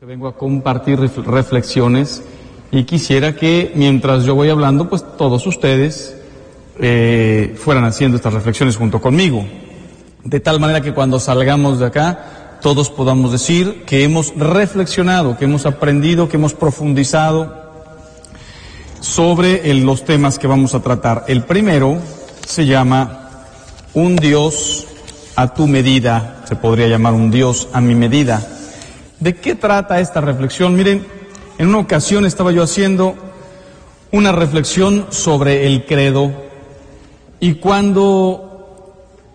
Vengo a compartir reflexiones y quisiera que mientras yo voy hablando, pues todos ustedes fueran haciendo estas reflexiones junto conmigo, de tal manera que cuando salgamos de acá todos podamos decir que hemos reflexionado, que hemos aprendido, que hemos profundizado sobre los temas que vamos a tratar. El primero se llama un Dios a tu medida, se podría llamar un Dios a mi medida. ¿De qué trata esta reflexión? Miren, en una ocasión estaba yo haciendo una reflexión sobre el credo y cuando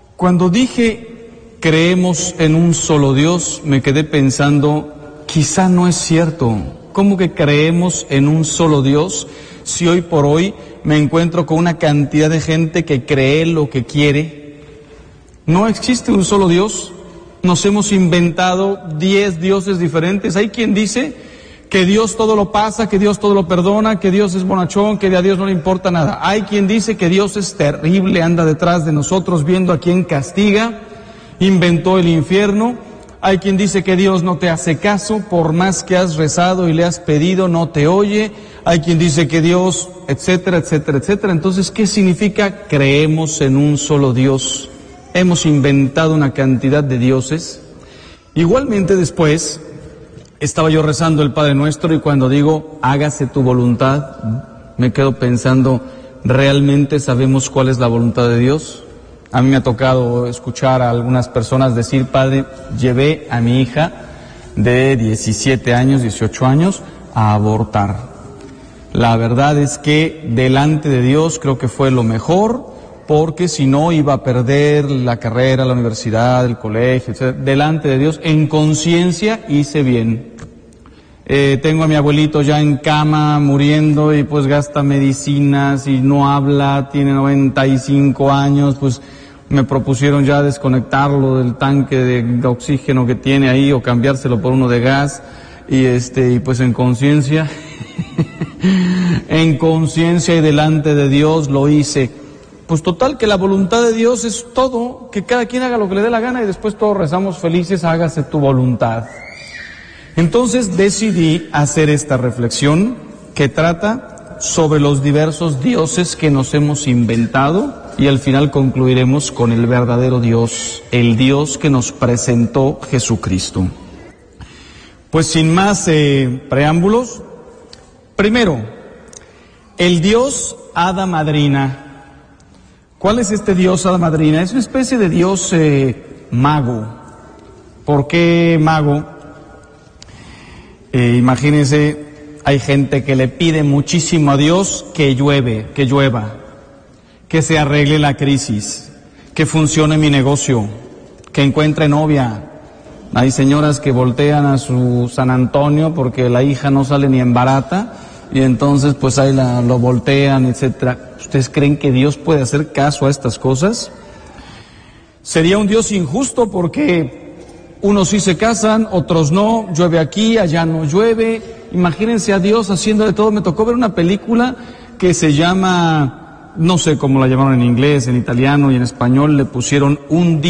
dije creemos en un solo Dios, me quedé pensando, quizá no es cierto. ¿Cómo que creemos en un solo Dios si hoy por hoy me encuentro con una cantidad de gente que cree lo que quiere? No existe un solo Dios. Nos hemos inventado 10 dioses diferentes. Hay quien dice que Dios todo lo pasa, que Dios todo lo perdona, que Dios es bonachón, que a Dios no le importa nada. Hay quien dice que Dios es terrible, anda detrás de nosotros viendo a quién castiga, inventó el infierno. Hay quien dice que Dios no te hace caso, por más que has rezado y le has pedido, no te oye. Hay quien dice que Dios, etcétera, etcétera, etcétera. Entonces, ¿qué significa creemos en un solo Dios? Hemos inventado una cantidad de dioses. Igualmente después, estaba yo rezando el Padre Nuestro y cuando digo, hágase tu voluntad, me quedo pensando, ¿realmente sabemos cuál es la voluntad de Dios? A mí me ha tocado escuchar a algunas personas decir, Padre, llevé a mi hija de 17 años, 18 años, a abortar. La verdad es que delante de Dios creo que fue lo mejor, porque si no iba a perder la carrera, la universidad, el colegio, etc. Delante de Dios, en conciencia, hice bien. Tengo a mi abuelito ya en cama, muriendo, y pues gasta medicinas y no habla, tiene 95 años, pues me propusieron ya desconectarlo del tanque de oxígeno que tiene ahí o cambiárselo por uno de gas, y pues en conciencia, en conciencia y delante de Dios lo hice. Pues total que la voluntad de Dios es todo, que cada quien haga lo que le dé la gana y después todos rezamos felices, hágase tu voluntad. Entonces decidí hacer esta reflexión que trata sobre los diversos dioses que nos hemos inventado y al final concluiremos con el verdadero Dios, el Dios que nos presentó Jesucristo. Pues sin más preámbulos, primero, el Dios Hada Madrina. ¿Cuál es este Dios Hada Madrina? Es una especie de Dios mago. ¿Por qué mago? Imagínense, hay gente que le pide muchísimo a Dios que llueva, que se arregle la crisis, que funcione mi negocio, que encuentre novia. Hay señoras que voltean a su San Antonio porque la hija no sale ni en barata y entonces pues ahí lo voltean, etcétera. ¿Ustedes creen que Dios puede hacer caso a estas cosas? Sería un Dios injusto porque unos sí se casan, otros no, llueve aquí, allá no llueve. Imagínense a Dios haciendo de todo. Me tocó ver una película que se llama, no sé cómo la llamaron en inglés, en italiano y en español, le pusieron Un Día